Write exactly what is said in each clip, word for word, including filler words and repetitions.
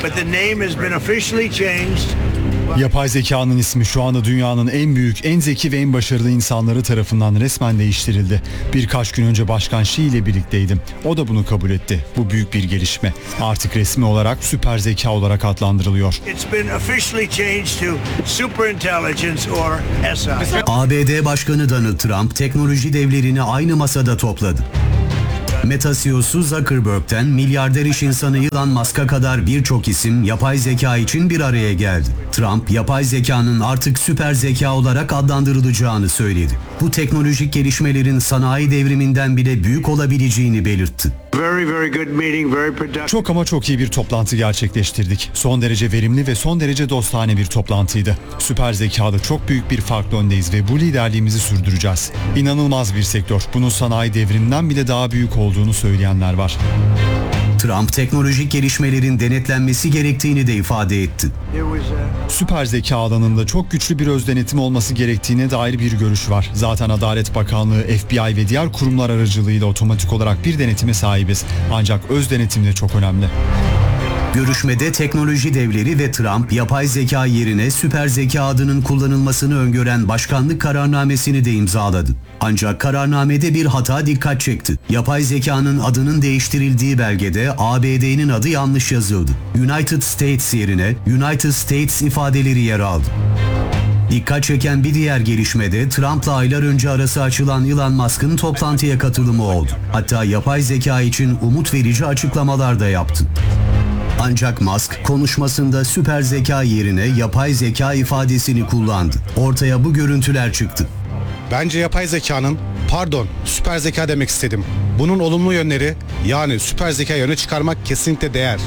but the name has been officially changed. Yapay zekanın ismi şu anda dünyanın en büyük, en zeki ve en başarılı insanları tarafından resmen değiştirildi. Birkaç gün önce Başkan Xi ile birlikteydim. O da bunu kabul etti. Bu büyük bir gelişme. Artık resmi olarak süper zeka olarak adlandırılıyor. It's been officially changed to superintelligence or S I. A B D Başkanı Donald Trump teknoloji devlerini aynı masada topladı. Meta C E O'su Zuckerberg'ten milyarder iş insanı Elon Musk'a kadar birçok isim yapay zeka için bir araya geldi. Trump, yapay zekanın artık süper zeka olarak adlandırılacağını söyledi. Bu teknolojik gelişmelerin sanayi devriminden bile büyük olabileceğini belirtti. Very, very good meeting, very productive. Çok ama çok iyi bir toplantı gerçekleştirdik. Son derece verimli ve son derece dostane bir toplantıydı. Süper zekada çok büyük bir farklı öndeyiz ve bu liderliğimizi sürdüreceğiz. İnanılmaz bir sektör. Bunun sanayi devriminden bile daha büyük olduğunu söyleyenler var. Trump teknolojik gelişmelerin denetlenmesi gerektiğini de ifade etti. Süper zeka alanında çok güçlü bir öz denetim olması gerektiğine dair bir görüş var. Zaten Adalet Bakanlığı, F B I ve diğer kurumlar aracılığıyla otomatik olarak bir denetime sahibiz. Ancak öz denetim de çok önemli. Görüşmede teknoloji devleri ve Trump, yapay zeka yerine süper zeka adının kullanılmasını öngören başkanlık kararnamesini de imzaladı. Ancak kararnamede bir hata dikkat çekti. Yapay zekanın adının değiştirildiği belgede A B D'nin adı yanlış yazıldı. United States yerine United States ifadeleri yer aldı. Dikkat çeken bir diğer gelişmede Trump'la aylar önce arası açılan Elon Musk'ın toplantıya katılımı oldu. Hatta yapay zeka için umut verici açıklamalar da yaptı. Ancak Musk konuşmasında süper zeka yerine yapay zeka ifadesini kullandı. Ortaya bu görüntüler çıktı. Bence yapay zekanın, pardon süper zeka demek istedim. Bunun olumlu yönleri, yani süper zeka yöne çıkarmak kesinlikle değer.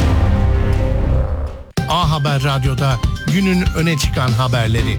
A Haber Radyo'da günün öne çıkan haberleri.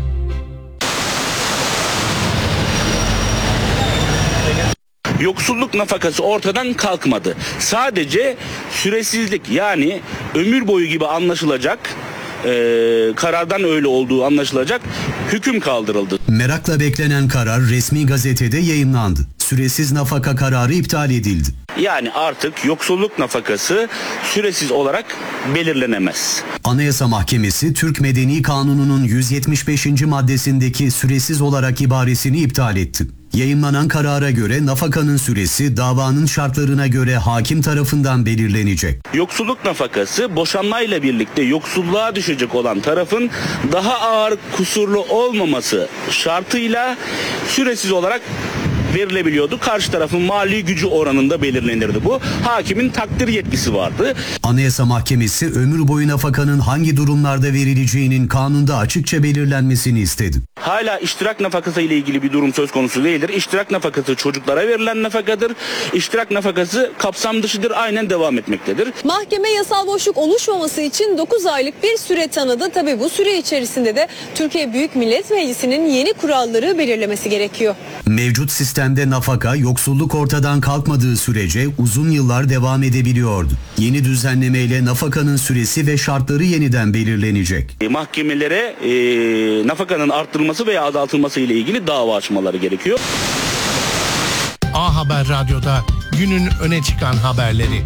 Yoksulluk nafakası ortadan kalkmadı. Sadece süresizlik, yani ömür boyu gibi anlaşılacak, e, karardan öyle olduğu anlaşılacak hüküm kaldırıldı. Merakla beklenen karar resmi gazetede yayınlandı. Süresiz nafaka kararı iptal edildi. Yani artık yoksulluk nafakası süresiz olarak belirlenemez. Anayasa Mahkemesi Türk Medeni Kanunu'nun yüz yetmiş beşinci maddesindeki süresiz olarak ibaresini iptal etti. Yayınlanan karara göre nafakanın süresi davanın şartlarına göre hakim tarafından belirlenecek. Yoksulluk nafakası boşanmayla birlikte yoksulluğa düşecek olan tarafın daha ağır kusurlu olmaması şartıyla süresiz olarak verilebiliyordu. Karşı tarafın mali gücü oranında belirlenirdi bu. Hakimin takdir yetkisi vardı. Anayasa Mahkemesi ömür boyu nafakanın hangi durumlarda verileceğinin kanunda açıkça belirlenmesini istedi. Hala iştirak nafakası ile ilgili bir durum söz konusu değildir. İştirak nafakası çocuklara verilen nafakadır. İştirak nafakası kapsam dışıdır, aynen devam etmektedir. Mahkeme yasal boşluk oluşmaması için dokuz aylık bir süre tanıdı. Tabii bu süre içerisinde de Türkiye Büyük Millet Meclisi'nin yeni kuralları belirlemesi gerekiyor. Mevcut sistemde nafaka yoksulluk ortadan kalkmadığı sürece uzun yıllar devam edebiliyordu. Yeni düzenlemeyle nafakanın süresi ve şartları yeniden belirlenecek. E, mahkemelere e, nafakanın arttırılması veya azaltılması ile ilgili dava açmaları gerekiyor. A Haber Radyo'da günün öne çıkan haberleri.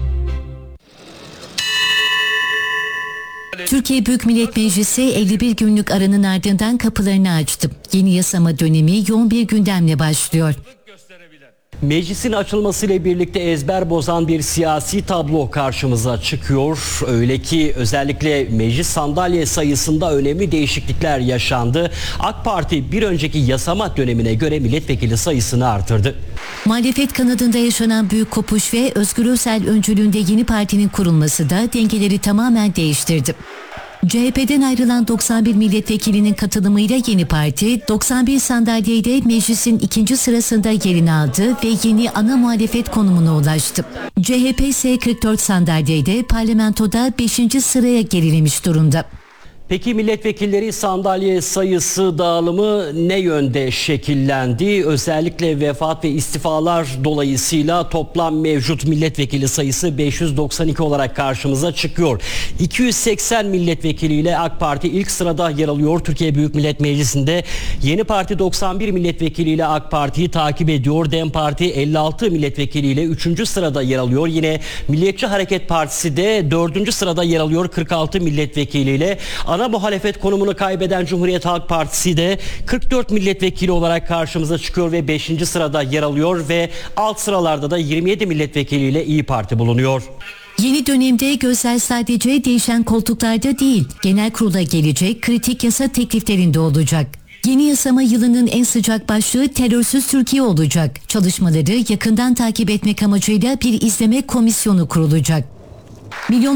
Türkiye Büyük Millet Meclisi elli bir günlük aranın ardından kapılarını açtı. Yeni yasama dönemi yoğun bir gündemle başlıyor. Meclisin açılmasıyla birlikte ezber bozan bir siyasi tablo karşımıza çıkıyor. Öyle ki özellikle meclis sandalye sayısında önemli değişiklikler yaşandı. AK Parti bir önceki yasama dönemine göre milletvekili sayısını artırdı. Muhalefet kanadında yaşanan büyük kopuş ve Özgür Özel öncülüğünde yeni partinin kurulması da dengeleri tamamen değiştirdi. C H P'den ayrılan doksan bir milletvekilinin katılımıyla yeni parti doksan bir sandalyeyle meclisin ikinci sırasında yerini aldı ve yeni ana muhalefet konumuna ulaştı. C H P ise kırk dört sandalyeyle parlamentoda beşinci sıraya gerilemiş durumda. Peki milletvekilleri sandalye sayısı dağılımı ne yönde şekillendi? Özellikle vefat ve istifalar dolayısıyla toplam mevcut milletvekili sayısı beş yüz doksan iki olarak karşımıza çıkıyor. iki yüz seksen milletvekiliyle AK Parti ilk sırada yer alıyor. Türkiye Büyük Millet Meclisi'nde Yeni Parti doksan bir milletvekiliyle AK Parti'yi takip ediyor. DEM Parti elli altı milletvekiliyle üçüncü sırada yer alıyor. Yine Milliyetçi Hareket Partisi de dördüncü sırada yer alıyor kırk altı milletvekiliyle. Ana muhalefet konumunu kaybeden Cumhuriyet Halk Partisi de kırk dört milletvekili olarak karşımıza çıkıyor ve beşinci sırada yer alıyor ve alt sıralarda da yirmi yedi milletvekiliyle İYİ Parti bulunuyor. Yeni dönemde gözler sadece değişen koltuklarda değil, genel kurula gelecek kritik yasa tekliflerinde olacak. Yeni yasama yılının en sıcak başlığı terörsüz Türkiye olacak. Çalışmaları yakından takip etmek amacıyla bir izleme komisyonu kurulacak. Milyon